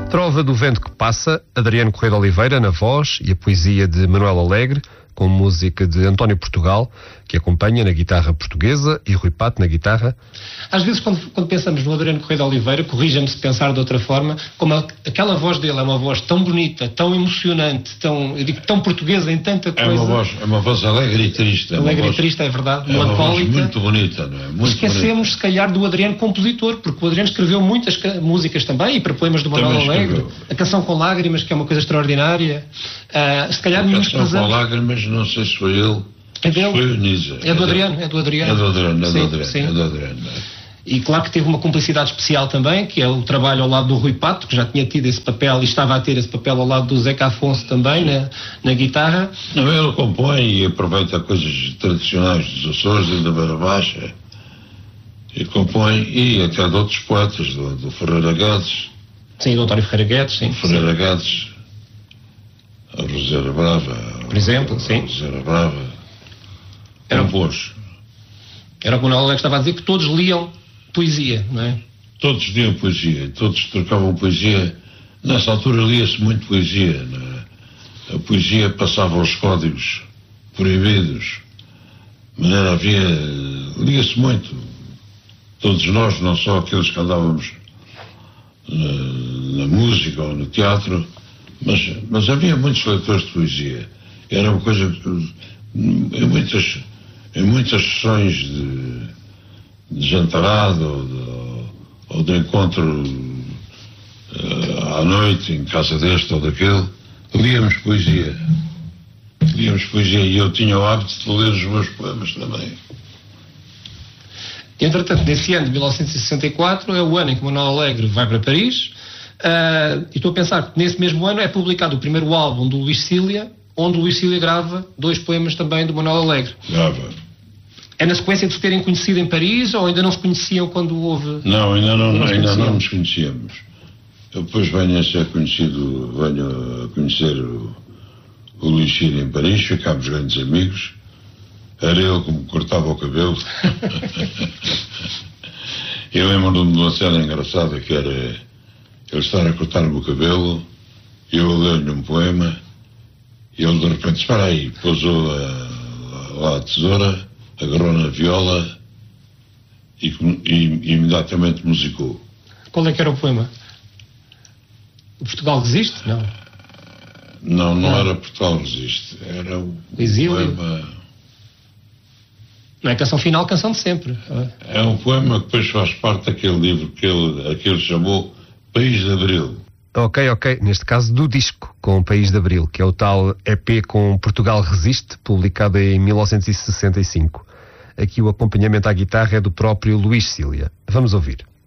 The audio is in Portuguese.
Trova do Vento que Passa, Adriano Correia de Oliveira na voz e a poesia de Manuel Alegre, com música de António Portugal, que acompanha na guitarra portuguesa, e Rui Pato na guitarra. Às vezes, quando pensamos no Adriano Correia de Oliveira, corrija-me se pensar de outra forma, como aquela voz dele é uma voz tão bonita, tão emocionante, tão portuguesa em tanta coisa. É uma voz alegre e triste. Alegre e triste, é verdade. É uma voz muito bonita, não é? Muito Esquecemos, bonita. Se calhar, do Adriano compositor, porque o Adriano escreveu muitas músicas também, e para poemas do Manuel Alegre. A Canção com Lágrimas, que é uma coisa extraordinária. Se calhar, a Canção com Lágrimas, não sei se foi ele. É dele. Foi o Nisa. É do Adriano. É do Adriano. E claro que teve uma cumplicidade especial também, que é o trabalho ao lado do Rui Pato, que já tinha tido esse papel e estava a ter esse papel ao lado do Zeca Afonso também, na guitarra. Não, ele compõe e aproveita coisas tradicionais dos Açores e da Beira Baixa. E compõe, e até de outros poetas, do Ferreira Guedes. Sim, do António Ferreira Guedes, sim. Ferreira Guedes, a Roseira Brava. Por exemplo, sim. A Roseira Brava. Era o que o Manuel Alegre estava a dizer, que todos liam poesia, não é? Todos liam poesia, todos trocavam poesia. Nessa altura lia-se muito poesia, não é? A poesia passava os códigos proibidos. De maneira lia-se muito. Todos nós, não só aqueles que andávamos na música ou no teatro, mas havia muitos leitores de poesia. Era uma coisa que em muitas sessões de jantarado ou de encontro à noite em casa deste ou daquele, líamos poesia e eu tinha o hábito de ler os meus poemas também. Entretanto, nesse ano de 1964 é o ano em que Manuel Alegre vai para Paris, e estou a pensar que nesse mesmo ano é publicado o primeiro álbum do Luís Cília, onde o Luís Cília grava 2 poemas também do Manuel Alegre. Grava. É na sequência de se terem conhecido em Paris ou ainda não se conheciam quando houve... Não, ainda não nos conhecíamos. Eu depois venho a conhecer o Luís Cília em Paris, ficámos grandes amigos. Era ele que me cortava o cabelo. Eu lembro-me de uma cena engraçada que era ele estar a cortar-me o cabelo, eu ler-lhe um poema, e ele de repente, espera aí, pousou lá a tesoura, agarrou na viola e imediatamente musicou. Qual é que era o poema? O Portugal Resiste? Não. Não era Portugal Resiste. Era o Exílio. Poema... Não é Canção Final, Canção de Sempre. É um poema que depois faz parte daquele livro que ele chamou País de Abril. Ok. Neste caso do disco com o País de Abril, que é o tal EP com Portugal Resiste, publicado em 1965. Aqui o acompanhamento à guitarra é do próprio Luís Cília. Vamos ouvir.